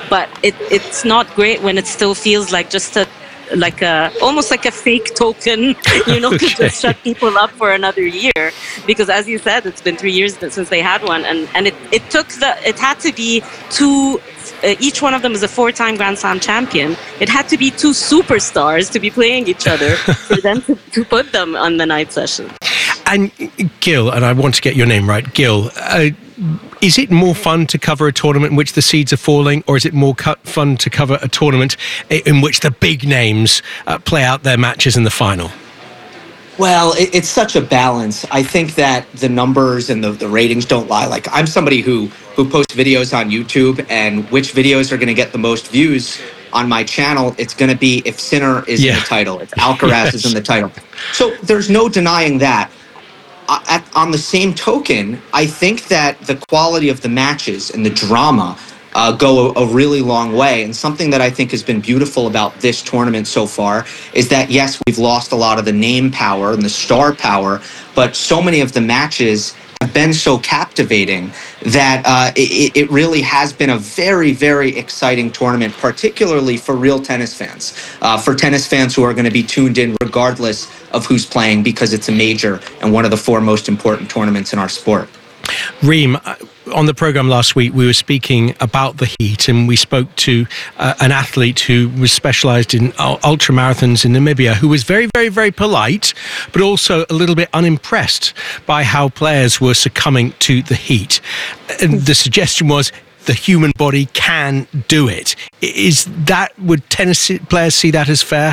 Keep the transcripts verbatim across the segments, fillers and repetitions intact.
but it, it's not great when it still feels like just a like a almost like a fake token, you know, to Okay. just shut people up for another year. Because as you said, it's been three years since they had one, and and it, it took the it had to be two. Uh, each one of them is a four-time Grand Slam champion. It had to be two superstars to be playing each other for them to, to put them on the night session. And Gil, and I want to get your name right, Gil, uh, is it more fun to cover a tournament in which the seeds are falling, or is it more cu- fun to cover a tournament in which the big names uh, play out their matches in the final? Well, it, it's such a balance. I think that the numbers and the, the ratings don't lie. Like, I'm somebody who, who posts videos on YouTube, and which videos are going to get the most views on my channel, it's going to be if Sinner is Yeah. in the title, if Alcaraz Yes. is in the title. So there's no denying that. Uh, at, on the same token, I think that the quality of the matches and the drama uh, go a, a really long way. And something that I think has been beautiful about this tournament so far is that, yes, we've lost a lot of the name power and the star power, but so many of the matches have been so captivating that uh, it, it really has been a very, very exciting tournament, particularly for real tennis fans, uh, for tennis fans who are going to be tuned in regardless of who's playing, because it's a major and one of the four most important tournaments in our sport. Reem, on the program last week, we were speaking about the heat, and we spoke to uh, an athlete who was specialised in ultra marathons in Namibia, who was very, very, very polite, but also a little bit unimpressed by how players were succumbing to the heat. And the suggestion was the human body can do it. Is that, would tennis players see that as fair?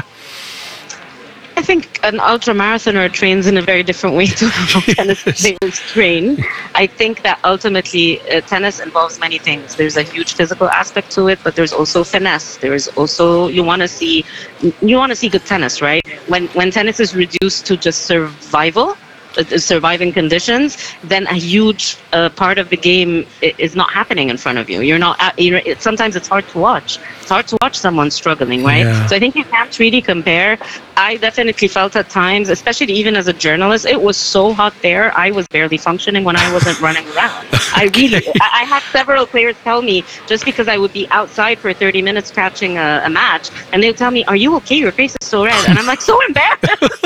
I think an ultra marathoner trains in a very different way to how tennis players train. I think that ultimately uh, tennis involves many things. There's a huge physical aspect to it, but there's also finesse. There's also, you want to see you want to see good tennis, right? When when tennis is reduced to just survival, uh, surviving conditions, then a huge uh, part of the game is not happening in front of you. You're not. You're, it, sometimes it's hard to watch. It's hard to watch someone struggling, right? Yeah. So I think you can't really compare. I definitely felt at times, especially even as a journalist, it was so hot there. I was barely functioning when I wasn't running around. I really, I, I had several players tell me, just because I would be outside for thirty minutes catching a, a match, and they would tell me, "Are you okay? Your face is so red." And I'm like, so embarrassed.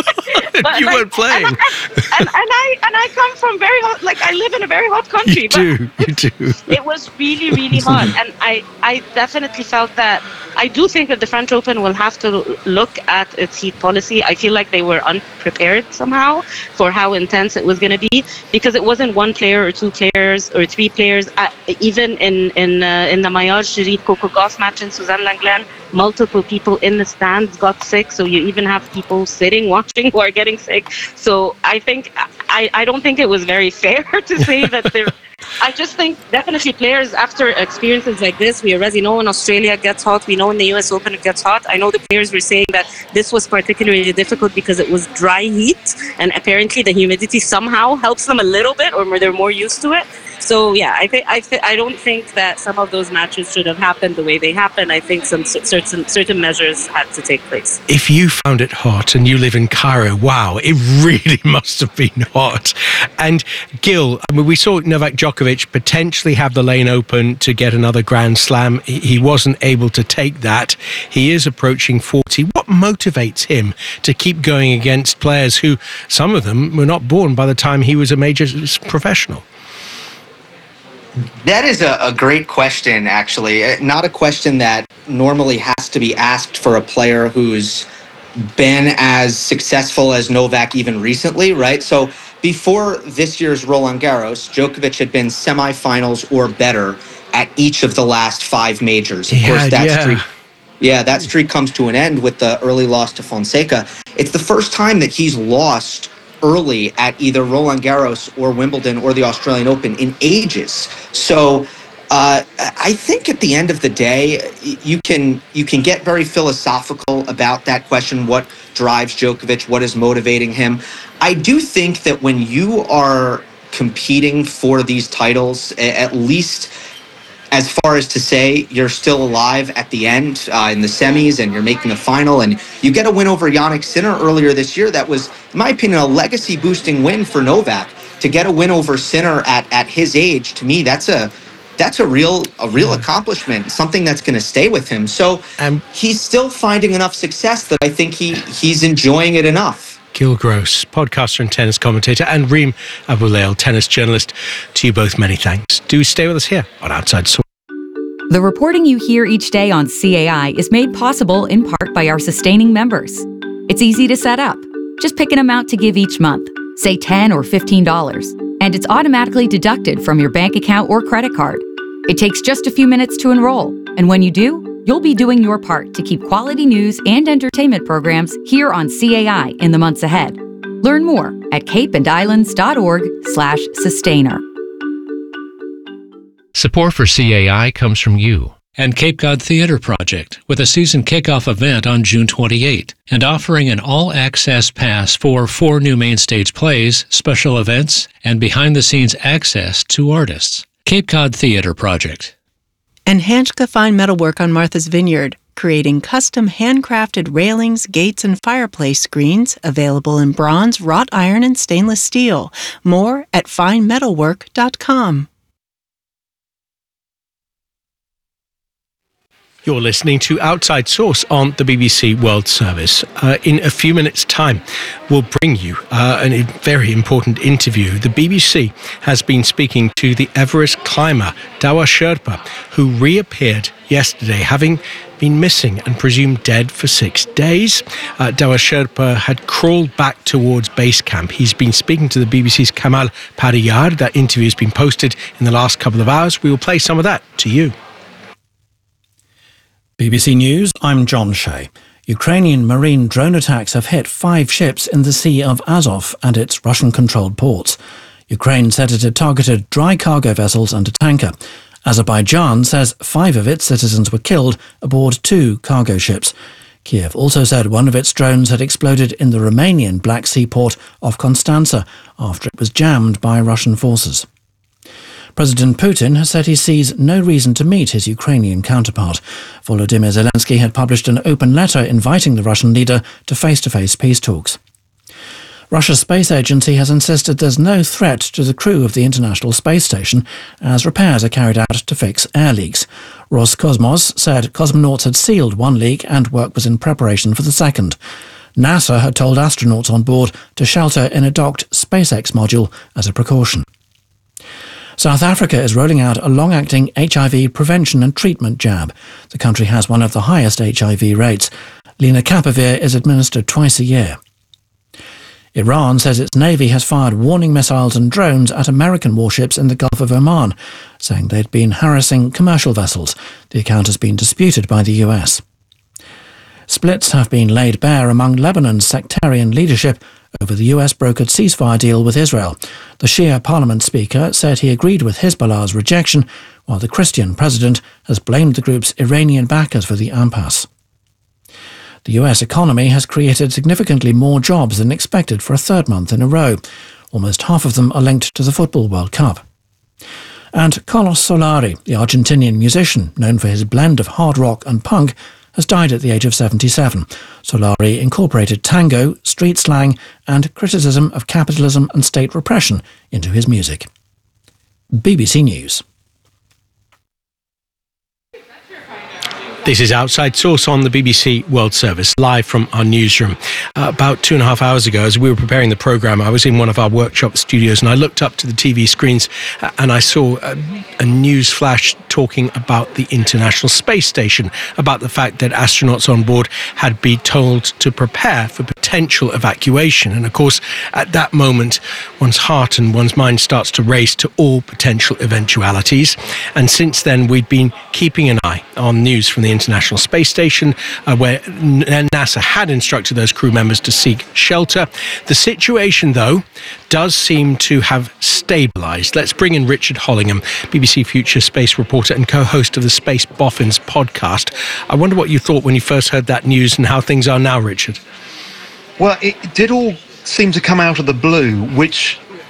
But You like, weren't playing. And, I, and, and I and I come from very hot, like I live in a very hot country. You but do, you do. It was really, really hot, and I, I definitely felt that. I do think that the French Open will have to look at its heat policy. I feel like they were unprepared somehow for how intense it was going to be, because it wasn't one player or two players or three players. Uh, even in in uh, in the Maillard-Jury Coco Gauff match in Suzanne Lenglen, multiple people in the stands got sick. So you even have people sitting watching who are getting sick. So I think I, I don't think it was very fair to say that they're. I just think definitely players, after experiences like this, we already know in Australia it gets hot, we know in the U S Open it gets hot. I know the players were saying that this was particularly difficult because it was dry heat, and apparently the humidity somehow helps them a little bit, or they're more used to it. So yeah, I think I th- I don't think that some of those matches should have happened the way they happened. I think some c- certain certain measures had to take place. If you found it hot and you live in Cairo, wow, it really must have been hot. And Gil, I mean, we saw Novak Djokovic potentially have the lane open to get another Grand Slam. He wasn't able to take that. He is approaching forty. What motivates him to keep going against players who, some of them, were not born by the time he was a major professional? That is a, a great question, actually. Uh, Not a question that normally has to be asked for a player who's been as successful as Novak even recently, right? So before this year's Roland Garros, Djokovic had been semifinals or better at each of the last five majors. Of He course, had, that yeah. streak, yeah, that streak comes to an end with the early loss to Fonseca. It's the first time that he's lost early at either Roland Garros or Wimbledon or the Australian Open in ages. So uh, I think at the end of the day, you can you can get very philosophical about that question: what drives Djokovic? What is motivating him? I do think that when you are competing for these titles, at least as far as to say you're still alive at the end uh, in the semis and you're making a final, and you get a win over Jannik Sinner earlier this year, that was, in my opinion, a legacy boosting win for Novak. To get a win over Sinner at, at his age, to me, that's a that's a real a real accomplishment, something that's going to stay with him. So Um, he's still finding enough success that I think he he's enjoying it enough. Gil Gross, podcaster and tennis commentator, and Reem Abulail, tennis journalist. To you both, many thanks. Do stay with us here on Outside Source. The reporting you hear each day on C A I is made possible in part by our sustaining members. It's easy to set up. Just pick an amount to give each month, say ten dollars or fifteen dollars, and it's automatically deducted from your bank account or credit card. It takes just a few minutes to enroll, and when you do, you'll be doing your part to keep quality news and entertainment programs here on C A I in the months ahead. Learn more at capeandislands.org slash sustainer. Support for C A I comes from you and Cape Cod Theatre Project, with a season kickoff event on June twenty-eighth, and offering an all-access pass for four new main stage plays, special events, and behind-the-scenes access to artists. Cape Cod Theatre Project. And Hanchka Fine Metalwork on Martha's Vineyard, creating custom handcrafted railings, gates, and fireplace screens available in bronze, wrought iron, and stainless steel. More at fine metalwork dot com. You're listening to Outside Source on the B B C World Service. Uh, in a few minutes' time, we'll bring you uh, a very important interview. The B B C has been speaking to the Everest climber, Dawa Sherpa, who reappeared yesterday, having been missing and presumed dead for six days. Uh, Dawa Sherpa had crawled back towards base camp. He's been speaking to the B B C's Kamal Pariyar. That interview has been posted in the last couple of hours. We will play some of that to you. B B C News, I'm John Shea. Ukrainian marine drone attacks have hit five ships in the Sea of Azov and its Russian-controlled ports. Ukraine said it had targeted dry cargo vessels and a tanker. Azerbaijan says five of its citizens were killed aboard two cargo ships. Kiev also said one of its drones had exploded in the Romanian Black Sea port of Constanța after it was jammed by Russian forces. President Putin has said he sees no reason to meet his Ukrainian counterpart. Volodymyr Zelensky had published an open letter inviting the Russian leader to face-to-face peace talks. Russia's space agency has insisted there's no threat to the crew of the International Space Station as repairs are carried out to fix air leaks. Roscosmos said cosmonauts had sealed one leak and work was in preparation for the second. NASA had told astronauts on board to shelter in a docked SpaceX module as a precaution. South Africa is rolling out a long-acting H I V prevention and treatment jab. The country has one of the highest H I V rates. Lenacapavir is administered twice a year. Iran says its navy has fired warning missiles and drones at American warships in the Gulf of Oman, saying they'd been harassing commercial vessels. The account has been disputed by the U S. Splits have been laid bare among Lebanon's sectarian leadership over the U S-brokered ceasefire deal with Israel. The Shia parliament speaker said he agreed with Hezbollah's rejection, while the Christian president has blamed the group's Iranian backers for the impasse. The U S economy has created significantly more jobs than expected for a third month in a row. Almost half of them are linked to the Football World Cup. And Carlos Solari, the Argentinian musician known for his blend of hard rock and punk, has died at the age of seventy-seven. Solari incorporated tango, street slang, and criticism of capitalism and state repression into his music. B B C News. This is Outside Source on the B B C World Service, live from our newsroom. Uh, about two and a half hours ago, as we were preparing the programme, I was in one of our workshop studios and I looked up to the T V screens uh, and I saw a, a news flash talking about the International Space Station, about the fact that astronauts on board had been told to prepare for potential evacuation. And of course, at that moment, one's heart and one's mind starts to race to all potential eventualities. And since then, we've been keeping an eye on news from the International Space Station, uh, where NASA had instructed those crew members to seek shelter. The situation, though, does seem to have stabilised. Let's bring in Richard Hollingham, B B C Future Space reporter and co-host of the Space Boffins podcast. I wonder what you thought when you first heard that news and how things are now, Richard. Well, it did all seem to come out of the blue, which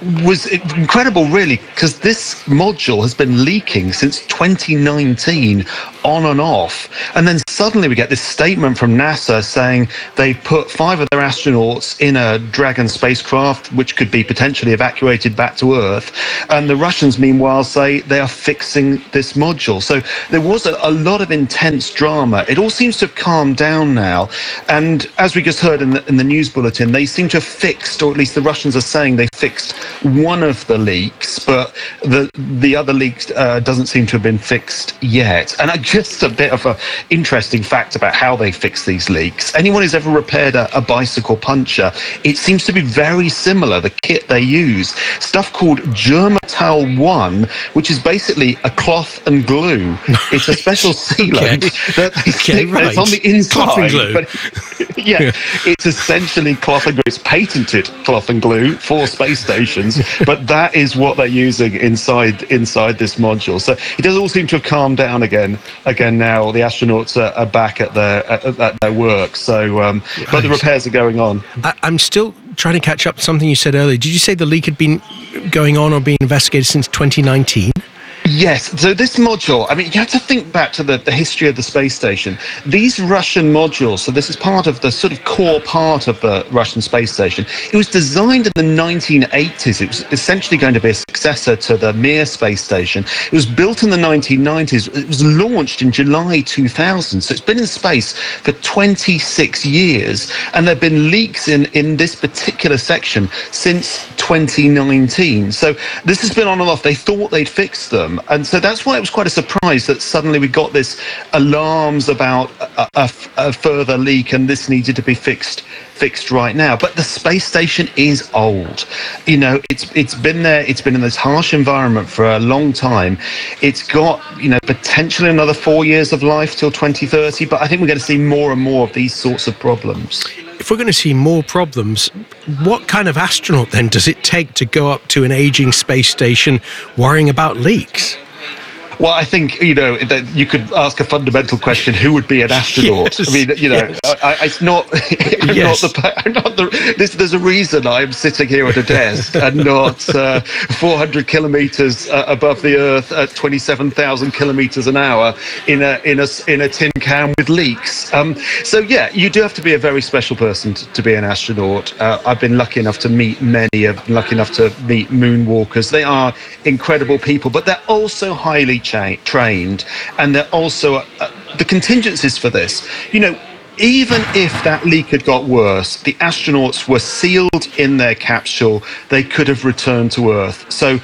was incredible, really, because this module has been leaking since twenty nineteen, on and off. And then suddenly we get this statement from NASA saying they put five of their astronauts in a Dragon spacecraft, which could be potentially evacuated back to Earth. And the Russians, meanwhile, say they are fixing this module. So there was a, a lot of intense drama. It all seems to have calmed down now. And as we just heard in the, in the news bulletin, they seem to have fixed, or at least the Russians are saying they fixed one of the leaks, but the the other leak uh, doesn't seem to have been fixed yet. And I, just a bit of an interesting fact about how they fix these leaks. Anyone who's ever repaired a, a bicycle puncture, it seems to be very similar, the kit they use. Stuff called Germatal one, which is basically a cloth and glue. It's a special sealant okay. that they okay, stick, right. it's on the inside. Cloth and glue. But, yeah, it's essentially cloth and glue. It's patented cloth and glue for space stations, but that is what they're using inside inside this module. So it does all seem to have calmed down again. Again now, the astronauts are, are back at their at, at their work. So, um, right. but the repairs are going on. I, I'm still trying to catch up to something you said earlier. Did you say the leak had been going on or being investigated since twenty nineteen? Yes, so this module, I mean, you have to think back to the, the history of the space station. These Russian modules, so this is part of the sort of core part of the Russian space station. It was designed in the nineteen eighties. It was essentially going to be a successor to the Mir space station. It was built in the nineteen nineties. It was launched in July two thousand. So it's been in space for twenty-six years. And there have been leaks in, in this particular section since twenty nineteen. So this has been on and off. They thought they'd fixed them. And so that's why it was quite a surprise that suddenly we got this alarms about a, a, a further leak, and this needed to be fixed fixed right now. But the space station is old. You know, it's it's been there, it's been in this harsh environment for a long time. It's got, you know, potentially another four years of life till twenty thirty, but I think we're going to see more and more of these sorts of problems. If we're going to see more problems, what kind of astronaut then does it take to go up to an aging space station worrying about leaks? Well, I think, you know, that you could ask a fundamental question: who would be an astronaut? Yes, I mean, you know, yes. I, I, it's not. I'm yes. not the. I'm not the. This, there's a reason I'm sitting here at a desk and not uh, four hundred kilometers uh, above the Earth at twenty-seven thousand kilometers an hour in a in a in a tin can with leaks. Um, so yeah, you do have to be a very special person to, to be an astronaut. Uh, I've been lucky enough to meet many. I've been lucky enough to meet moonwalkers. They are incredible people, but they're also highly trained, and they're also uh, the contingencies for this. You know, even if that leak had got worse, the astronauts were sealed in their capsule. They could have returned to Earth. So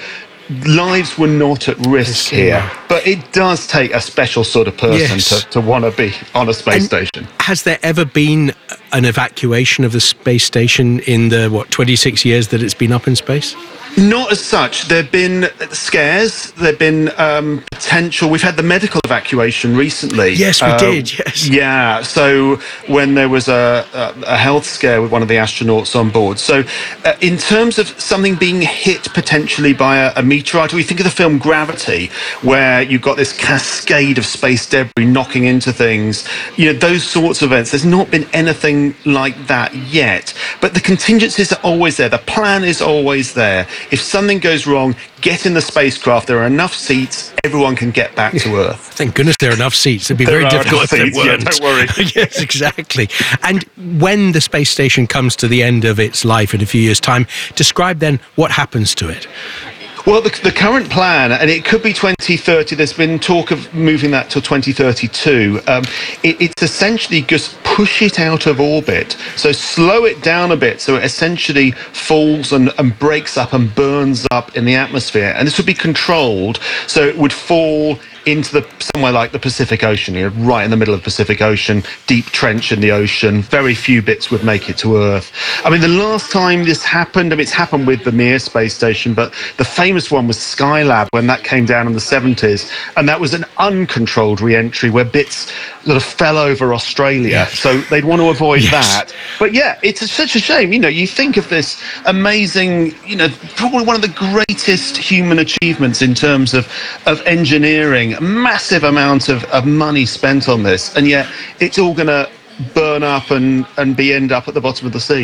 lives were not at risk here. But it does take a special sort of person yes. to, to want to be on a space and station. Has there ever been an evacuation of the space station in the, what, twenty-six years that it's been up in space? Not as such. There have been scares. There have been um, potential. We've had the medical evacuation recently. Yes, we uh, did, yes. Yeah, so when there was a, a, a health scare with one of the astronauts on board. So uh, in terms of something being hit potentially by a, a meteorite, we think of the film Gravity, where you've got this cascade of space debris knocking into things. You know, those sorts of events. There's not been anything like that yet. But the contingencies are always there. The plan is always there. If something goes wrong, get in the spacecraft. There are enough seats. Everyone can get back to Earth. Thank goodness there are enough seats. It'd be there very difficult if there seats, weren't. Yeah, don't worry. Yes, exactly. And when the space station comes to the end of its life in a few years' time, describe then what happens to it. Well, the, the current plan, and it could be twenty thirty, there's been talk of moving that till twenty thirty-two. Um, it, it's essentially just push it out of orbit. So slow it down a bit so it essentially falls and, and breaks up and burns up in the atmosphere. And this would be controlled, so it would fall into the somewhere like the Pacific Ocean, you know, right in the middle of the Pacific Ocean, deep trench in the ocean. Very few bits would make it to Earth. I mean, the last time this happened, I mean, it's happened with the Mir space station, but the famous one was Skylab when that came down in the seventies, and that was an uncontrolled re-entry where bits sort of fell over Australia. Yes. So they'd want to avoid yes. that. But yeah, it's a, such a shame. You know, you think of this amazing, you know, probably one of the greatest human achievements in terms of, of engineering, massive amount of, of money spent on this, and yet it's all going to burn up and, and be end up at the bottom of the sea.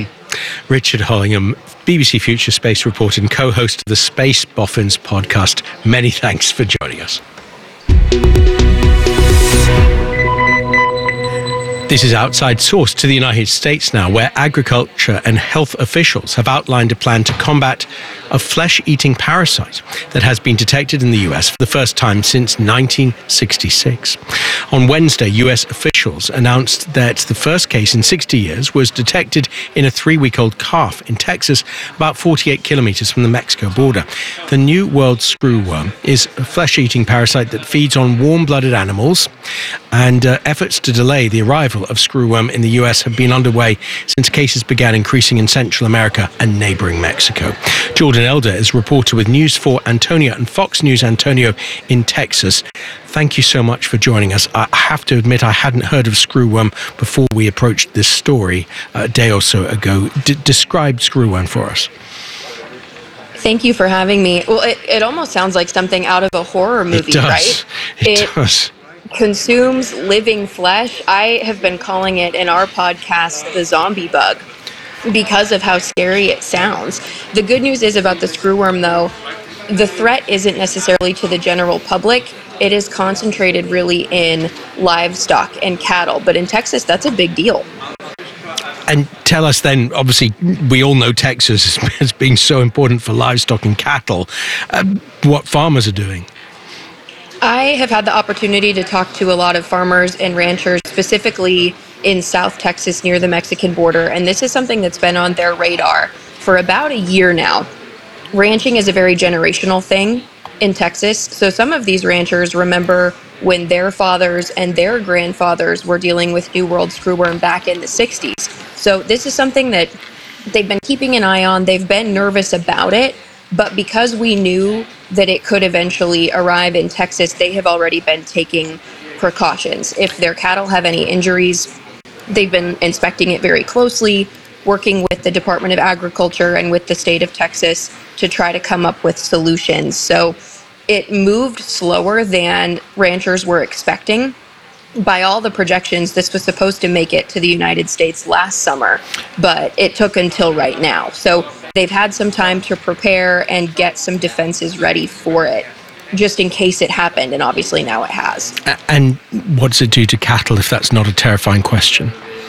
Richard Hollingham, B B C Future Space reporter and co-host of the Space Boffins podcast. Many thanks for joining us. This is Outside Source to the United States now, where agriculture and health officials have outlined a plan to combat a flesh-eating parasite that has been detected in the U S for the first time since nineteen sixty-six. On Wednesday, U S officials announced that the first case in sixty years was detected in a three-week-old calf in Texas, about forty-eight kilometers from the Mexico border. The New World screwworm is a flesh-eating parasite that feeds on warm-blooded animals, and uh, efforts to delay the arrival of screwworm in the U S have been underway since cases began increasing in Central America and neighboring Mexico. Jordan Elder is reporter with News four Antonio and Fox News Antonio in Texas. Thank you so much for joining us. I have to admit I hadn't heard of screwworm before we approached this story a day or so ago. D- describe screwworm for us. Thank you for having me. Well, it, it almost sounds like something out of a horror movie, it does. right? It, it does. Consumes living flesh. I have been calling it in our podcast the zombie bug because of how scary it sounds. The good news is about the screwworm, though, the threat isn't necessarily to the general public. It is concentrated really in livestock and cattle. But in Texas, that's a big deal. And tell us then, obviously, we all know Texas as being so important for livestock and cattle, uh, what farmers are doing. I have had the opportunity to talk to a lot of farmers and ranchers, specifically in South Texas near the Mexican border, and this is something that's been on their radar for about a year now. Ranching is a very generational thing in Texas, so some of these ranchers remember when their fathers and their grandfathers were dealing with New World screwworm back in the sixties. So this is something that they've been keeping an eye on. They've been nervous about it. But because we knew that it could eventually arrive in Texas, they have already been taking precautions. If their cattle have any injuries, they've been inspecting it very closely, working with the Department of Agriculture and with the state of Texas to try to come up with solutions. So it moved slower than ranchers were expecting. By all the projections, this was supposed to make it to the United States last summer, but it took until right now. So they've had some time to prepare and get some defenses ready for it, just in case it happened, and obviously now it has. And what does it do to cattle, if that's not a terrifying question?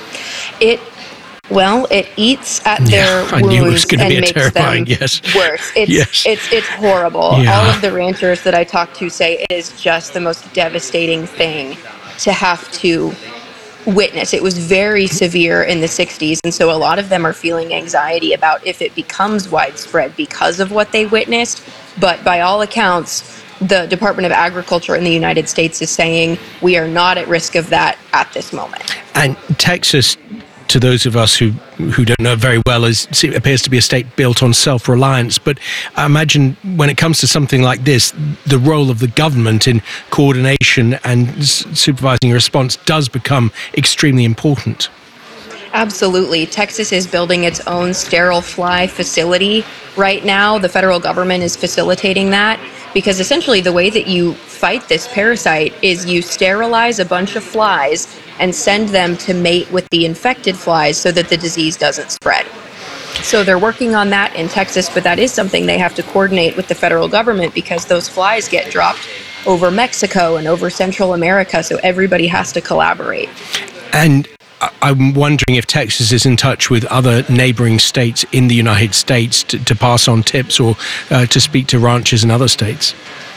It, well, it eats at yeah, their wounds and be makes terrifying, them yes. worse. It's, yes. it's, it's horrible. Yeah. All of the ranchers that I talk to say it is just the most devastating thing to have to witness. It was very severe in the sixties, and so a lot of them are feeling anxiety about if it becomes widespread because of what they witnessed. But by all accounts, the Department of Agriculture in the United States is saying we are not at risk of that at this moment. And Texas, to those of us who, who don't know very well, is appears to be a state built on self-reliance. But I imagine when it comes to something like this, the role of the government in coordination and s- supervising a response does become extremely important. Absolutely. Texas is building its own sterile fly facility right now. The federal government is facilitating that because essentially the way that you fight this parasite is you sterilize a bunch of flies and send them to mate with the infected flies so that the disease doesn't spread. So they're working on that in Texas, but that is something they have to coordinate with the federal government because those flies get dropped over Mexico and over Central America, so everybody has to collaborate. And I'm wondering if Texas is in touch with other neighboring states in the United States to, to pass on tips or uh, to speak to ranchers in other states.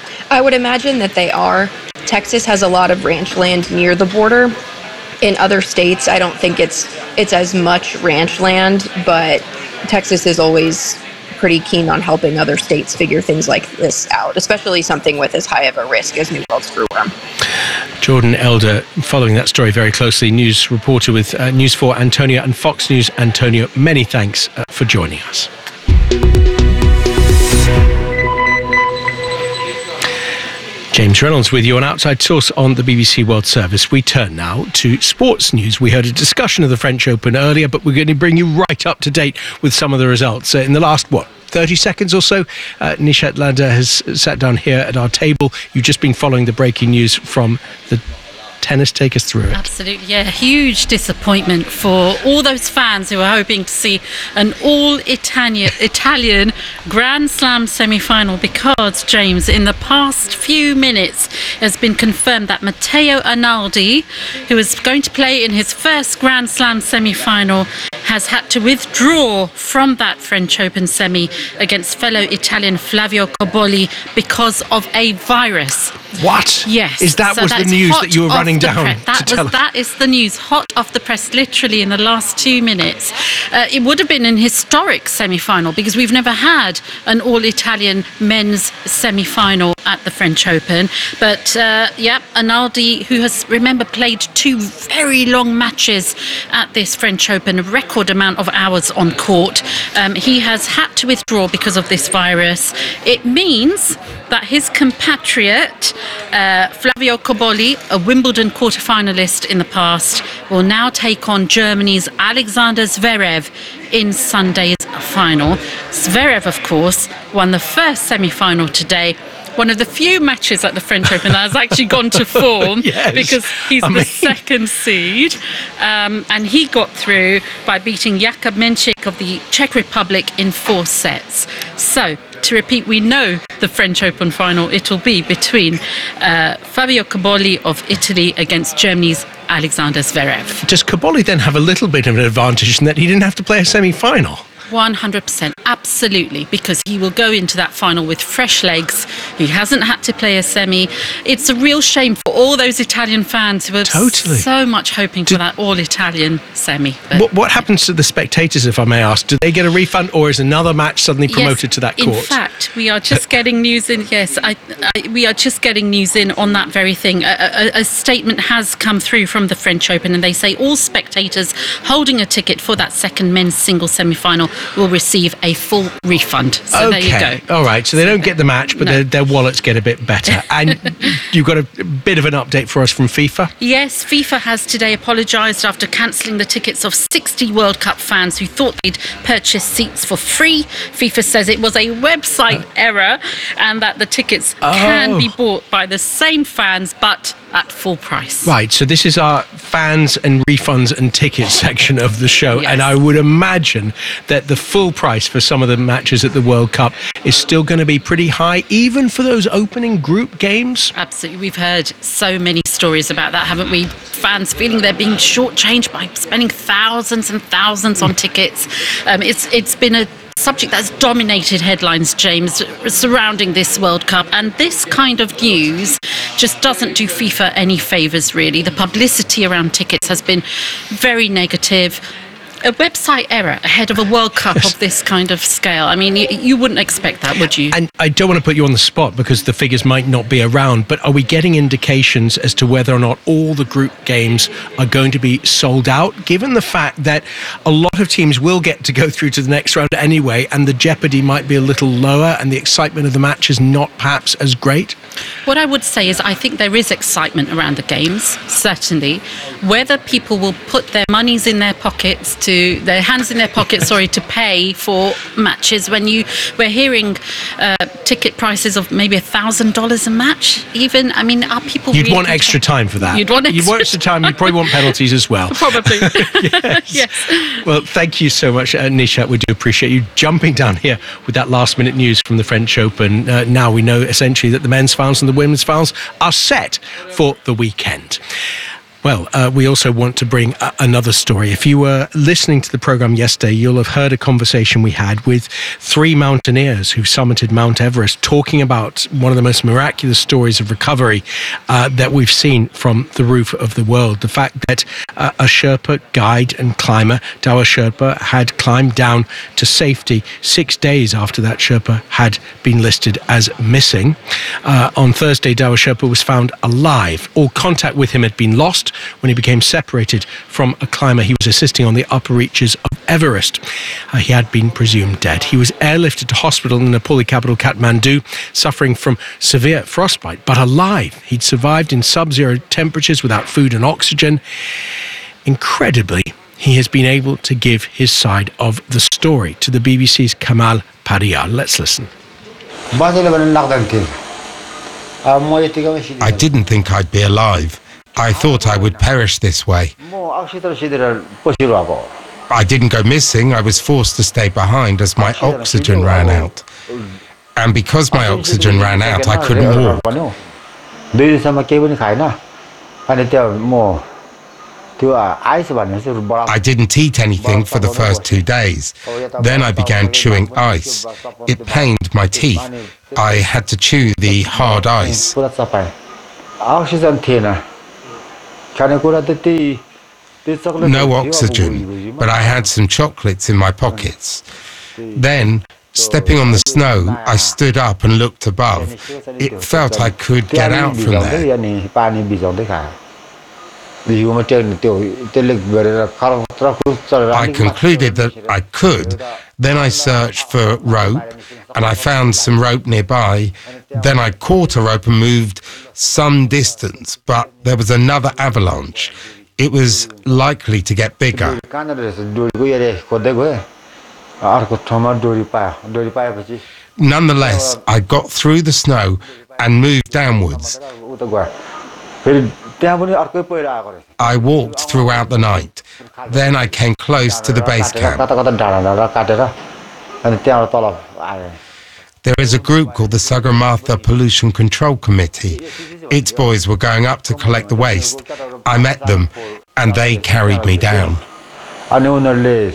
I would imagine that they are. Texas has a lot of ranch land near the border. In other states, I don't think it's it's as much ranch land, but Texas is always pretty keen on helping other states figure things like this out, especially something with as high of a risk as New World screwworm. Jordan Elder, following that story very closely, news reporter with uh, News four Antonio and Fox News Antonio. Many thanks uh, for joining us. James Reynolds with you on Outside Source on the B B C World Service. We turn now to sports news. We heard a discussion of the French Open earlier, but we're going to bring you right up to date with some of the results. Uh, in the last, what, thirty seconds or so, uh, Nishat Landa has sat down here at our table. You've just been following the breaking news from the tennis. Take us through it. Absolutely, yeah. Huge disappointment for all those fans who are hoping to see an all-Italian Italian Grand Slam semi-final, because, James, in the past few minutes it has been confirmed that Matteo Arnaldi, who is going to play in his first Grand Slam semi-final, has had to withdraw from that French Open semi against fellow Italian Flavio Cobolli because of a virus. What? Yes. Is that So was the that's news hot that you were off running the down press. That to was, tell us? That is the news, hot off the press, literally in the last two minutes. Uh, it would have been an historic semi-final, because we've never had an all-Italian men's semi-final at the French Open. But, uh, yeah, Arnaldi, who has, remember, played two very long matches at this French Open, a record amount of hours on court, um, he has had to withdraw because of this virus. It means that his compatriot, uh, Flavio Cobolli, a Wimbledon quarter-finalist in the past, will now take on Germany's Alexander Zverev in Sunday's final. Zverev, of course, won the first semi-final today. One of the few matches at the French Open that has actually gone to form, yes. because he's I the mean... second seed. Um, and he got through by beating Jakub Menchik of the Czech Republic in four sets. So, to repeat, we know the French Open final, it'll be between uh, Fabio Cobolli of Italy against Germany's Alexander Zverev. Does Cobolli then have a little bit of an advantage in that he didn't have to play a semi-final? one hundred percent, absolutely, because he will go into that final with fresh legs. He hasn't had to play a semi. It's a real shame for all those Italian fans who are totally. so much hoping for Do, that all-Italian semi. But what, what happens to the spectators, if I may ask? Do they get a refund, or is another match suddenly promoted yes, to that court? In fact, we are just getting news in. Yes, I, I, we are just getting news in on that very thing. A, a, a statement has come through from the French Open, and they say all spectators holding a ticket for that second men's single semi-final will receive a full refund. So okay. there you go. All right. So they don't get the match, but no. their, their wallets get a bit better. And you've got a bit of an update for us from FIFA? Yes, FIFA has today apologised after cancelling the tickets of sixty World Cup fans who thought they'd purchase seats for free. FIFA says it was a website oh. error, and that the tickets oh. can be bought by the same fans, but at full price. Right, so this is our fans and refunds and tickets section of the show, yes. and I would imagine that the full price for some of the matches at the World Cup is still going to be pretty high, even for those opening group games. Absolutely. We've heard so many stories about that, haven't we? Fans feeling they're being shortchanged by spending thousands and thousands on tickets. Um, it's it's been a subject that's dominated headlines, James, surrounding this World Cup, and this kind of news just doesn't do FIFA any favours, really. The publicity around tickets has been very negative. A website error ahead of a World Cup of this kind of scale. I mean, you, you wouldn't expect that, would you? And I don't want to put you on the spot because the figures might not be around, but are we getting indications as to whether or not all the group games are going to be sold out, given the fact that a lot of teams will get to go through to the next round anyway, and the jeopardy might be a little lower and the excitement of the match is not perhaps as great? What I would say is I think there is excitement around the games, certainly. Whether people will put their monies in their pockets to their hands in their pockets, sorry, to pay for matches when you we're hearing uh, ticket prices of maybe a thousand dollars a match. Even, I mean, are people? You'd really want extra time for that. You'd want extra, You'd want extra time. You probably want penalties as well. Probably. yes. yes. Well, thank you so much, uh, Nishat. We do appreciate you jumping down here with that last-minute news from the French Open. Uh, now we know essentially that the men's finals and the women's finals are set for the weekend. Well, uh, we also want to bring a- another story. If you were listening to the programme yesterday, you'll have heard a conversation we had with three mountaineers who summited Mount Everest, talking about one of the most miraculous stories of recovery uh, that we've seen from the roof of the world. The fact that uh, a Sherpa guide and climber, Dawa Sherpa, had climbed down to safety six days after that Sherpa had been listed as missing. Uh, on Thursday, Dawa Sherpa was found alive. All contact with him had been lost when he became separated from a climber he was assisting on the upper reaches of Everest. Uh, he had been presumed dead. He was airlifted to hospital in the Nepali capital Kathmandu, suffering from severe frostbite, but alive. He'd survived in sub-zero temperatures without food and oxygen. Incredibly, he has been able to give his side of the story to the B B C's Kamal Padial. Let's listen. I didn't think I'd be alive. I thought I would perish this way. I didn't go missing. I was forced to stay behind as my oxygen ran out. And because my oxygen ran out, I couldn't walk. I didn't eat anything for the first two days. Then I began chewing ice. It pained my teeth. I had to chew the hard ice. No oxygen, but I had some chocolates in my pockets. Then, stepping on the snow, I stood up and looked above. It felt I could get out from there. I concluded that I could. Then I searched for rope, and I found some rope nearby. Then I caught a rope and moved some distance, but there was another avalanche. It was likely to get bigger. Nonetheless, I got through the snow and moved downwards. I walked throughout the night. Then I came close to the base camp. There is a group called the Sagarmatha Pollution Control Committee. Its boys were going up to collect the waste. I met them, and they carried me down. The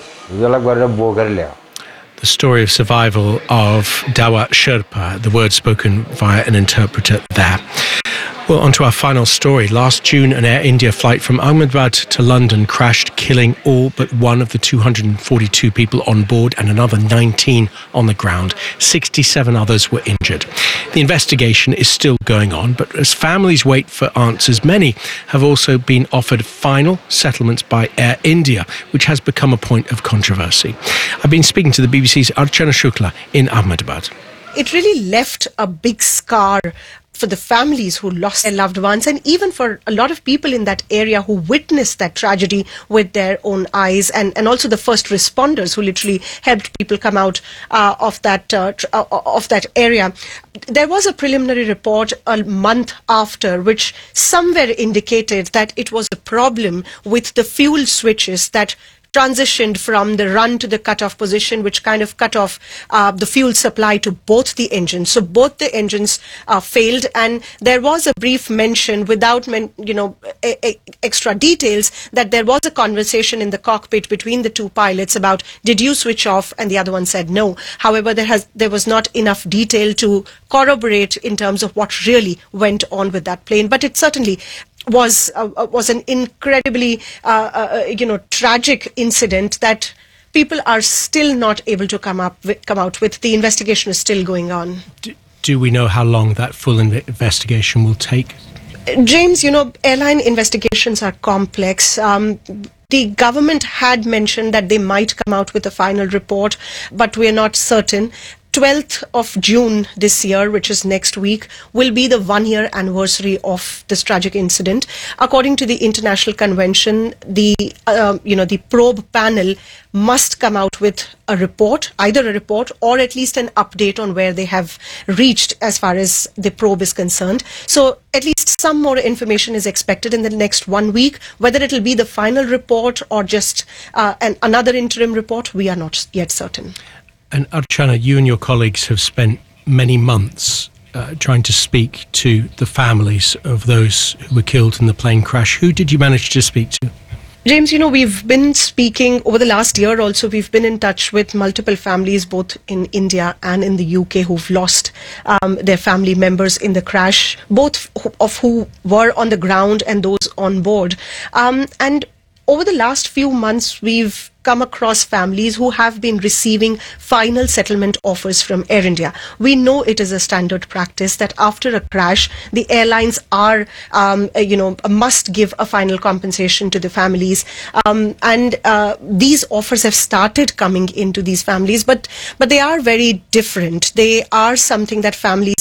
story of survival of Dawa Sherpa, the word spoken via an interpreter there. Well, on to our final story. Last June, an Air India flight from Ahmedabad to London crashed, killing all but one of the two hundred forty-two people on board and another nineteen on the ground. sixty-seven others were injured. The investigation is still going on, but as families wait for answers, many have also been offered final settlements by Air India, which has become a point of controversy. I've been speaking to the B B C's Archana Shukla in Ahmedabad. It really left a big scar for the families who lost their loved ones, and even for a lot of people in that area who witnessed that tragedy with their own eyes, and, and also the first responders who literally helped people come out uh, of that uh, tr- uh, of that area. There was a preliminary report a month after which somewhere indicated that it was a problem with the fuel switches that transitioned from the run to the cut-off position, which kind of cut off uh, the fuel supply to both the engines. So both the engines uh, failed, and there was a brief mention, without men- you know a- a- extra details, that there was a conversation in the cockpit between the two pilots about, did you switch off? And the other one said no. However, there has there was not enough detail to corroborate in terms of what really went on with that plane. But it certainly was uh, was an incredibly uh, uh, you know tragic incident that people are still not able to come up with, come out with. The investigation is still going on. Do, do we know how long that full inv- investigation will take? James, you know, airline investigations are complex. Um, the government had mentioned that they might come out with a final report, but we're not certain. twelfth of June this year, which is next week, will be the one-year anniversary of this tragic incident. According to the International Convention, the uh, you know the probe panel must come out with a report, either a report or at least an update on where they have reached as far as the probe is concerned. So at least some more information is expected in the next one week. Whether it will be the final report or just uh, an, another interim report, we are not yet certain. And Archana, you and your colleagues have spent many months uh, trying to speak to the families of those who were killed in the plane crash. Who did you manage to speak to? James, you know, we've been speaking over the last year also. We've been in touch with multiple families, both in India and in the U K, who've lost um, their family members in the crash, both of who were on the ground and those on board. Um, and over the last few months, we've come across families who have been receiving final settlement offers from Air India. We know it is a standard practice that after a crash, the airlines are, um, you know, must give a final compensation to the families. Um, and uh, these offers have started coming into these families, but but they are very different. They are something that families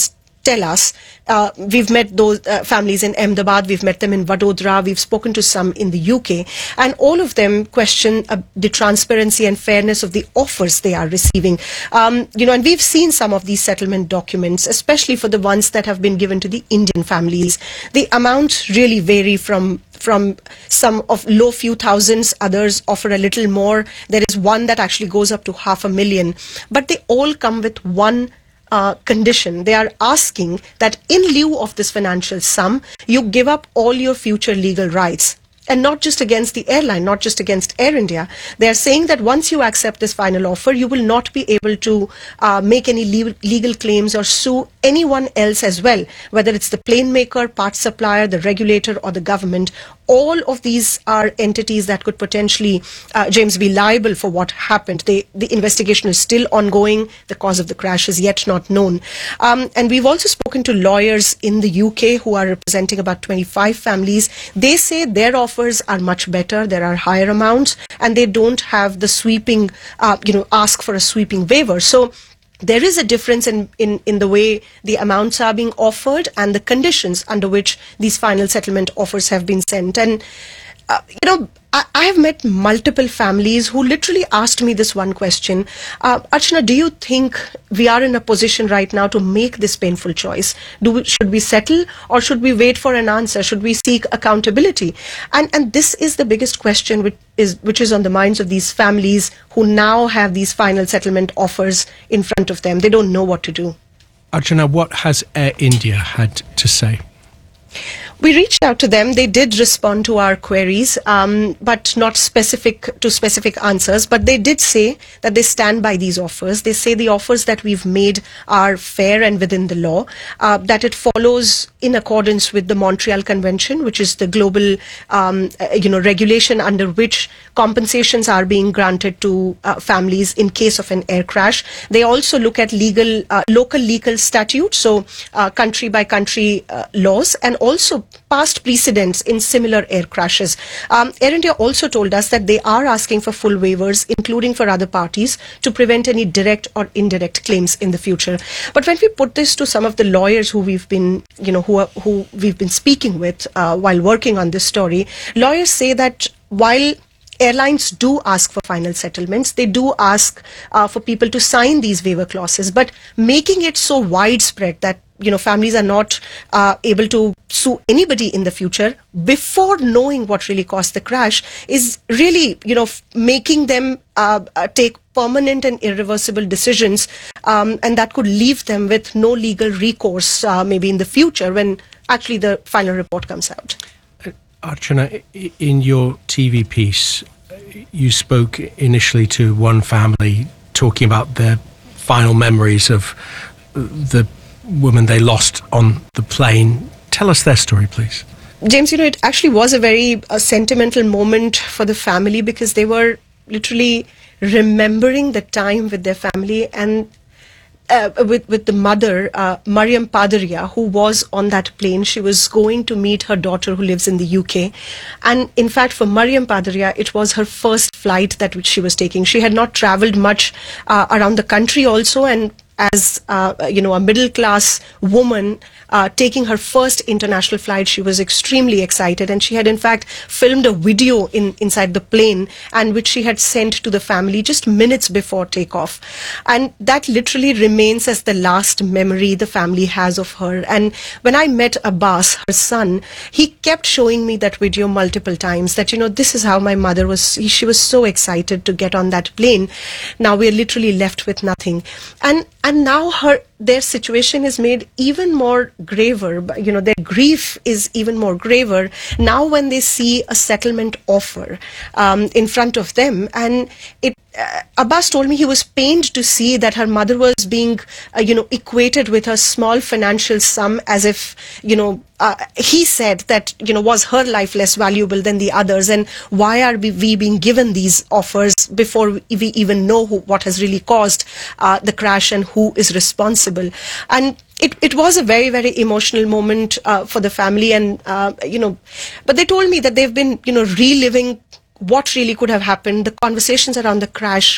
tell us. Uh, we've met those uh, families in Ahmedabad, we've met them in Vadodara, we've spoken to some in the U K, and all of them question uh, the transparency and fairness of the offers they are receiving. Um, you know, and we've seen some of these settlement documents, especially for the ones that have been given to the Indian families. The amounts really vary from from some of low few thousands, others offer a little more. There is one that actually goes up to half a million, but they all come with one Uh, condition. They are asking that in lieu of this financial sum, you give up all your future legal rights. And not just against the airline, not just against Air India. They are saying that once you accept this final offer, you will not be able to uh, make any le- legal claims or sue anyone else as well, whether it's the plane maker, part supplier, the regulator, or the government. All of these are entities that could potentially, uh, James, be liable for what happened. They, the investigation is still ongoing. The cause of the crash is yet not known. Um, and we've also spoken to lawyers in the U K who are representing about twenty-five families. They say their offers are much better. There are higher amounts, and they don't have the sweeping, uh, you know, ask for a sweeping waiver. So there is a difference in, in, in the way the amounts are being offered and the conditions under which these final settlement offers have been sent. And, uh, you know, I, I have met multiple families who literally asked me this one question. Uh, Archana, do you think we are in a position right now to make this painful choice? Do we, should we settle, or should we wait for an answer? Should we seek accountability? And and this is the biggest question which is, which is on the minds of these families who now have these final settlement offers in front of them. They don't know what to do. Archana, what has Air India had to say? We reached out to them. They did respond to our queries, um, but not specific to specific answers. But they did say that they stand by these offers. They say the offers that we've made are fair and within the law, uh, that it follows in accordance with the Montreal Convention, which is the global, um, uh, you know, regulation under which compensations are being granted to uh, families in case of an air crash. They also look at legal, uh, local legal statutes, so uh, country by country uh, laws, and also past precedents in similar air crashes. Um, Air India also told us that they are asking for full waivers, including for other parties, to prevent any direct or indirect claims in the future. But when we put this to some of the lawyers who we've been, you know, who are, who we've been speaking with uh, while working on this story, lawyers say that while airlines do ask for final settlements, they do ask uh, for people to sign these waiver clauses, but making it so widespread that, you know, families are not uh, able to sue anybody in the future before knowing what really caused the crash is really, you know, f- making them uh, uh, take permanent and irreversible decisions, um, and that could leave them with no legal recourse uh, maybe in the future when actually the final report comes out. Archana, in your T V piece, you spoke initially to one family talking about their final memories of the woman they lost on the plane. Tell us their story, please. James, you know, it actually was a very uh, sentimental moment for the family because they were literally remembering the time with their family and Uh, with with the mother, uh, Mariam Padaria, who was on that plane. She was going to meet her daughter who lives in the U K. And in fact, for Mariam Padaria, it was her first flight that which she was taking. She had not traveled much uh, around the country also, and as uh, you know, a middle class woman uh, taking her first international flight, she was extremely excited, and she had in fact filmed a video in inside the plane, and which she had sent to the family just minutes before takeoff. And that literally remains as the last memory the family has of her. And when I met Abbas, her son, he kept showing me that video multiple times, that, you know, this is how my mother was. She was so excited to get on that plane. Now we're literally left with nothing. And and now her their situation is made even more graver. You know, their grief is even more graver now when they see a settlement offer um, in front of them. And it uh, Abbas told me he was pained to see that her mother was being, uh, you know, equated with a small financial sum, as if, you know, uh, he said that, you know, was her life less valuable than the others, and why are we, we being given these offers before we even know who, what has really caused uh, the crash and who is responsible. And it, it was a very, very emotional moment uh, for the family, and, uh, you know, but they told me that they've been, you know, reliving what really could have happened. The conversations around the crash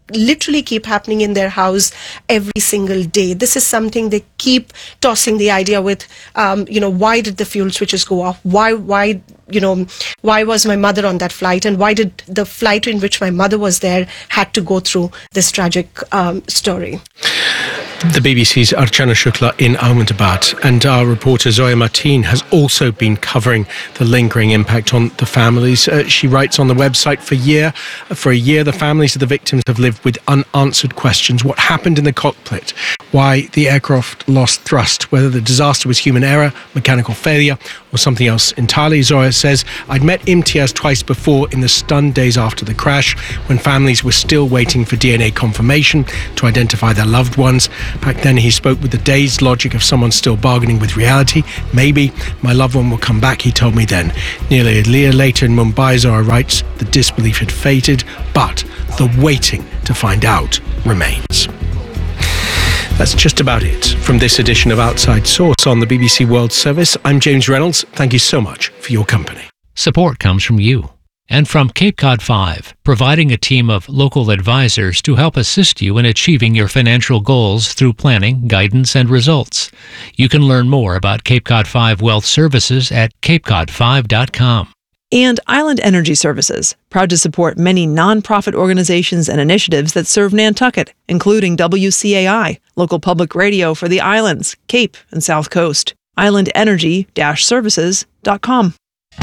literally keep happening in their house every single day. This is something they keep tossing the idea with, um, you know, why did the fuel switches go off? Why, why, you know, why was my mother on that flight? And why did the flight in which my mother was there had to go through this tragic um, story? The B B C's Archana Shukla in Ahmedabad, and our reporter Zoya Martin has also been covering the lingering impact on the families. Uh, she writes on the website, for year, for a year, the families of the victims have lived with unanswered questions. What happened in the cockpit? Why the aircraft lost thrust? Whether the disaster was human error, mechanical failure, or something else entirely. Zoya says, I'd met Imtiaz twice before in the stunned days after the crash, when families were still waiting for D N A confirmation to identify their loved ones. Back then, he spoke with the dazed logic of someone still bargaining with reality. Maybe my loved one will come back, he told me then. Nearly a year later in Mumbai, Zoya writes, the disbelief had faded, but the waiting to find out remains. That's just about it from this edition of Outside Source on the B B C World Service. I'm James Reynolds. Thank you so much for your company. Support comes from you and from Cape Cod Five, providing a team of local advisors to help assist you in achieving your financial goals through planning, guidance, and results. You can learn more about Cape Cod Five Wealth Services at cape cod five dot com. And Island Energy Services, proud to support many nonprofit organizations and initiatives that serve Nantucket, including W C A I, local public radio for the islands, Cape, and South Coast. island energy dash services dot com.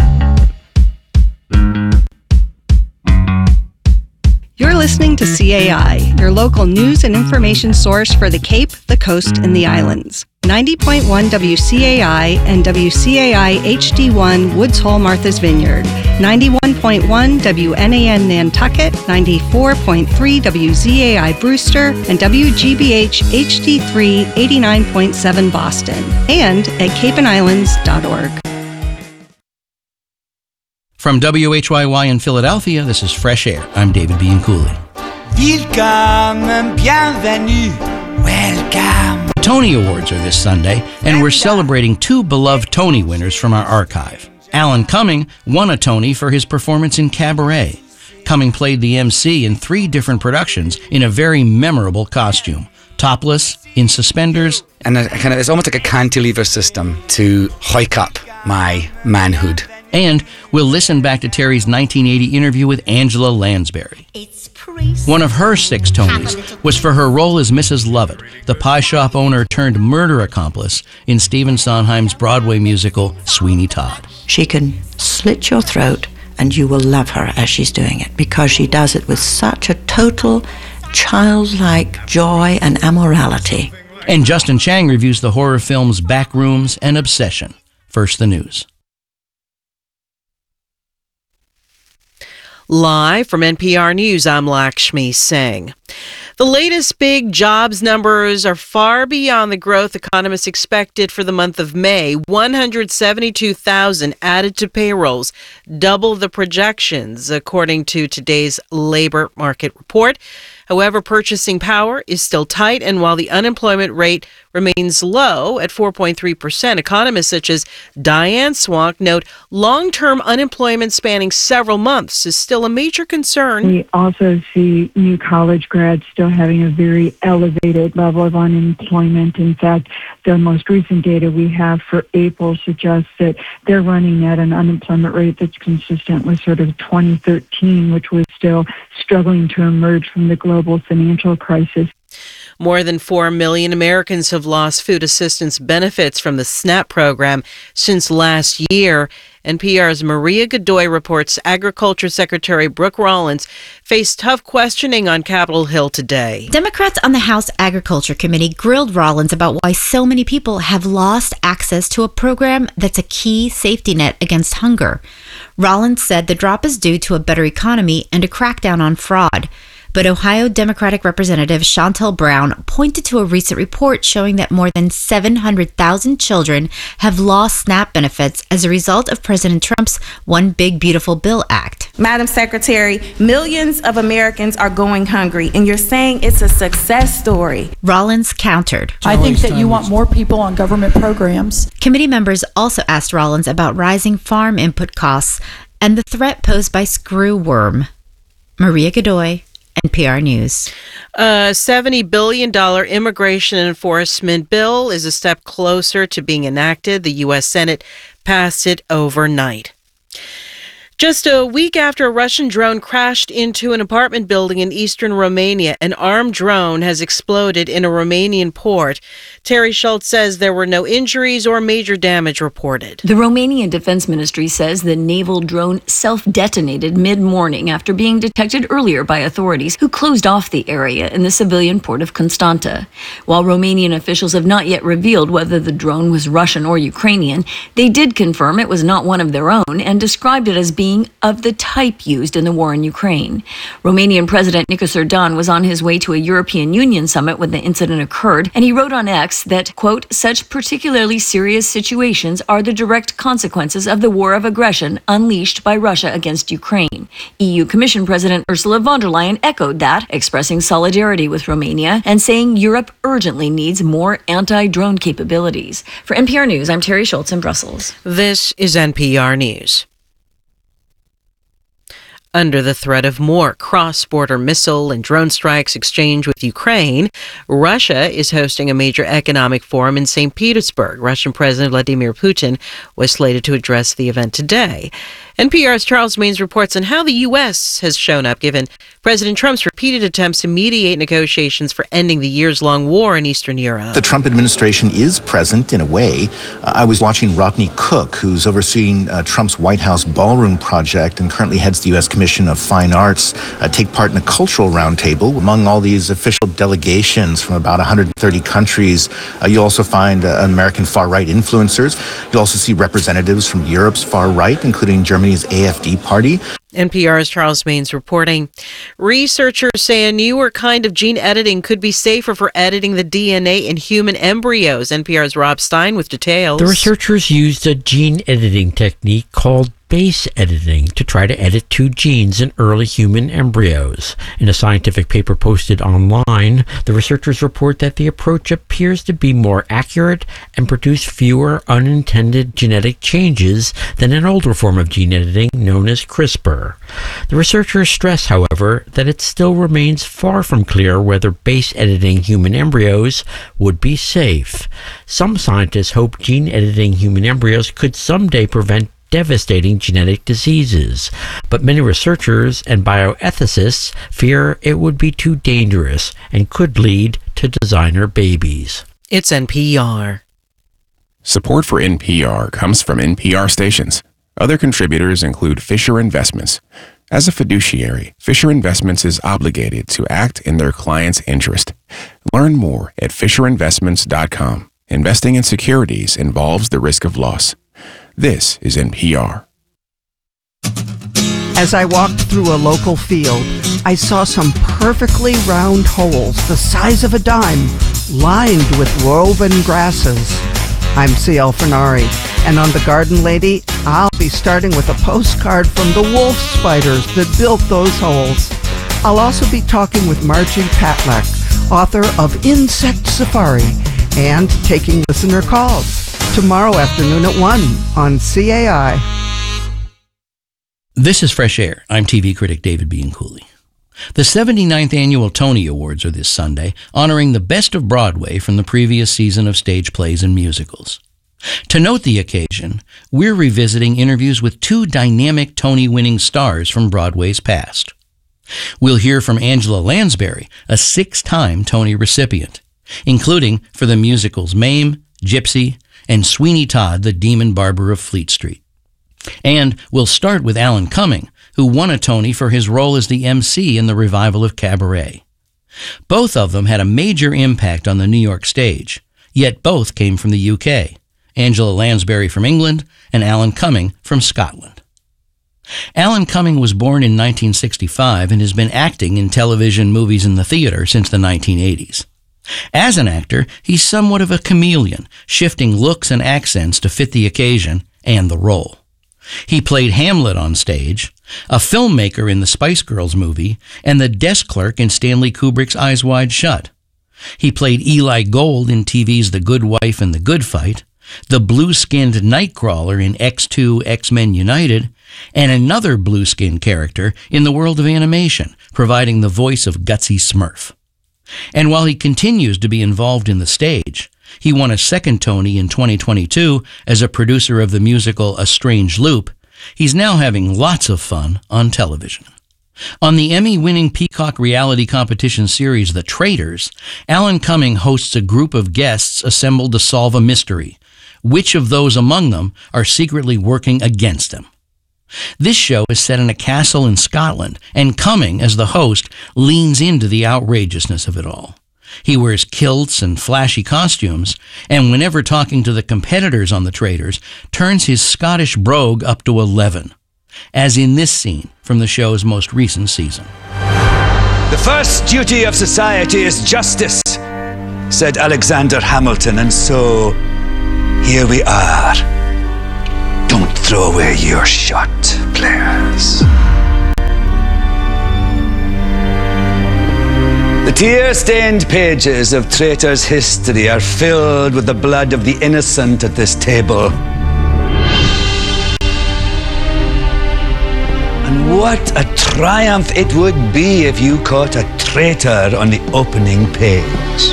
You're listening to C A I, your local news and information source for the Cape, the Coast, and the islands. ninety point one W C A I and W C A I H D one Woods Hole Martha's Vineyard, ninety-one point one W N A N Nantucket, ninety-four point three W Z A I Brewster, and W G B H H D three eighty-nine point seven Boston, and at cape and islands dot org. From W H Y Y in Philadelphia, this is Fresh Air. I'm David Bianculli. Welcome, bienvenue, welcome. Tony Awards are this Sunday, and we're celebrating two beloved Tony winners from our archive. Alan Cumming won a Tony for his performance in Cabaret. Cumming played the M C in three different productions in a very memorable costume. Topless, in suspenders. And a, kind of, it's almost like a cantilever system to hike up my manhood. And we'll listen back to Terry's nineteen eighty interview with Angela Lansbury. One of her six Tonys was for her role as Missus Lovett, the pie shop owner turned murder accomplice in Stephen Sondheim's Broadway musical Sweeney Todd. She can slit your throat and you will love her as she's doing it, because she does it with such a total childlike joy and amorality. And Justin Chang reviews the horror films Backrooms and Obsession. First, the news. Live from N P R News, I'm Lakshmi Singh. The latest big jobs numbers are far beyond the growth economists expected for the month of May. one hundred seventy-two thousand added to payrolls, double the projections, according to today's labor market report. However, purchasing power is still tight, and while the unemployment rate remains low at four point three percent, economists such as Diane Swank note long-term unemployment spanning several months is still a major concern. We also see new college grads still having a very elevated level of unemployment. In fact, the most recent data we have for April suggests that they're running at an unemployment rate that's consistent with sort of twenty thirteen, which was still struggling to emerge from the global financial crisis. More than four million Americans have lost food assistance benefits from the SNAP program since last year. N P R's Maria Godoy reports Agriculture Secretary Brooke Rollins faced tough questioning on Capitol Hill today. Democrats on the House Agriculture Committee grilled Rollins about why so many people have lost access to a program that's a key safety net against hunger. Rollins said the drop is due to a better economy and a crackdown on fraud. But Ohio Democratic Representative Shontel Brown pointed to a recent report showing that more than seven hundred thousand children have lost SNAP benefits as a result of President Trump's One Big Beautiful Bill Act. Madam Secretary, millions of Americans are going hungry, and you're saying it's a success story. Rollins countered. I think that you want more people on government programs. Committee members also asked Rollins about rising farm input costs and the threat posed by screwworm. Maria Godoy, N P R News. A seventy billion dollars immigration enforcement bill is a step closer to being enacted. The U S Senate passed it overnight. Just a week after a Russian drone crashed into an apartment building in eastern Romania, an armed drone has exploded in a Romanian port. Terry Schultz says there were no injuries or major damage reported. The Romanian Defense Ministry says the naval drone self-detonated mid-morning after being detected earlier by authorities who closed off the area in the civilian port of Constanta. While Romanian officials have not yet revealed whether the drone was Russian or Ukrainian, they did confirm it was not one of their own and described it as being of the type used in the war in Ukraine. Romanian President Nicos Erdan was on his way to a European Union summit when the incident occurred, and he wrote on X that, quote, such particularly serious situations are the direct consequences of the war of aggression unleashed by Russia against Ukraine. E U Commission President Ursula von der Leyen echoed that, expressing solidarity with Romania and saying Europe urgently needs more anti-drone capabilities. For N P R News, I'm Terry Schultz in Brussels. This is N P R News. Under the threat of more cross-border missile and drone strikes exchanged with Ukraine, Russia is hosting a major economic forum in Saint Petersburg. Russian President Vladimir Putin was slated to address the event today. N P R's Charles Maynes reports on how the U S has shown up given President Trump's repeated attempts to mediate negotiations for ending the years-long war in Eastern Europe. The Trump administration is present in a way. Uh, I was watching Rodney Cook, who's overseeing uh, Trump's White House ballroom project and currently heads the U S Commission of Fine Arts, uh, take part in a cultural roundtable. Among all these official delegations from about one hundred thirty countries, uh, you'll also find uh, American far-right influencers. You'll also see representatives from Europe's far-right, including Germany's A F D party. N P R's Charles Maynes reporting. Researchers say a newer kind of gene editing could be safer for editing the D N A in human embryos. N P R's Rob Stein with details. The researchers used a gene editing technique called base editing to try to edit two genes in early human embryos. In a scientific paper posted online, the researchers report that the approach appears to be more accurate and produce fewer unintended genetic changes than an older form of gene editing known as CRISPR. The researchers stress, however, that it still remains far from clear whether base editing human embryos would be safe. Some scientists hope gene editing human embryos could someday prevent devastating genetic diseases, but many researchers and bioethicists fear it would be too dangerous and could lead to designer babies. It's N P R. Support for N P R comes from N P R stations. Other contributors include Fisher Investments. As a fiduciary, Fisher Investments is obligated to act in their client's interest. Learn more at fisher investments dot com. Investing in securities involves the risk of loss. This is N P R. As I walked through a local field, I saw some perfectly round holes the size of a dime, lined with woven grasses. I'm C L Fernari, and on The Garden Lady, I'll be starting with a postcard from the wolf spiders that built those holes. I'll also be talking with Margie Patlak, author of Insect Safari, and taking listener calls. Tomorrow afternoon at one on C A I. This is Fresh Air. I'm T V critic David Bianculli. The seventy-ninth Annual Tony Awards are this Sunday, honoring the best of Broadway from the previous season of stage plays and musicals. To note the occasion, we're revisiting interviews with two dynamic Tony-winning stars from Broadway's past. We'll hear from Angela Lansbury, a six-time Tony recipient, including for the musicals Mame, Gypsy, and Sweeney Todd, the Demon Barber of Fleet Street. And we'll start with Alan Cumming, who won a Tony for his role as the M C in the revival of Cabaret. Both of them had a major impact on the New York stage, yet both came from the U K, Angela Lansbury from England and Alan Cumming from Scotland. Alan Cumming was born in nineteen sixty-five and has been acting in television, movies, and the theater since the nineteen eighties. As an actor, he's somewhat of a chameleon, shifting looks and accents to fit the occasion and the role. He played Hamlet on stage, a filmmaker in the Spice Girls movie, and the desk clerk in Stanley Kubrick's Eyes Wide Shut. He played Eli Gold in T V's The Good Wife and The Good Fight, the blue-skinned Nightcrawler in X two X-Men United, and another blue-skinned character in the world of animation, providing the voice of Gutsy Smurf. And while he continues to be involved in the stage, he won a second Tony in twenty twenty-two as a producer of the musical A Strange Loop. He's now having lots of fun on television. On the Emmy-winning Peacock reality competition series The Traitors, Alan Cumming hosts a group of guests assembled to solve a mystery. Which of those among them are secretly working against him? This show is set in a castle in Scotland, and Cumming, as the host, leans into the outrageousness of it all. He wears kilts and flashy costumes, and whenever talking to the competitors on The Traitors, turns his Scottish brogue up to eleven, as in this scene from the show's most recent season. The first duty of society is justice, said Alexander Hamilton, and so here we are. Don't throw away your shot, players. The tear-stained pages of Traitors' history are filled with the blood of the innocent at this table. And what a triumph it would be if you caught a traitor on the opening page.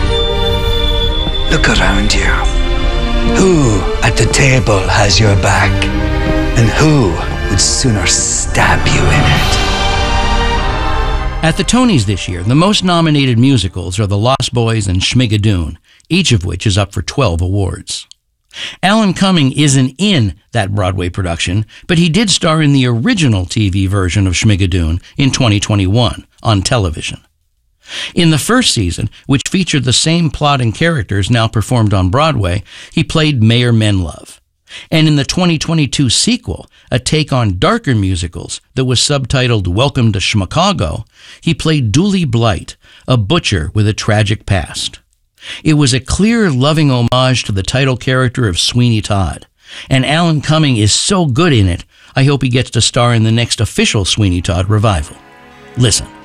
Look around you. Who at the table has your back? And who would sooner stab you in it? At the Tonys this year, the most nominated musicals are The Lost Boys and Schmigadoon, each of which is up for twelve awards. Alan Cumming isn't in that Broadway production, but he did star in the original T V version of Schmigadoon in twenty twenty-one on television. In the first season, which featured the same plot and characters now performed on Broadway, he played Mayor Menlove. And in the twenty twenty-two sequel, a take on darker musicals that was subtitled Welcome to Schmacago, he played Dooley Blight, a butcher with a tragic past. It was a clear, loving homage to the title character of Sweeney Todd, and Alan Cumming is so good in it, I hope he gets to star in the next official Sweeney Todd revival. Listen.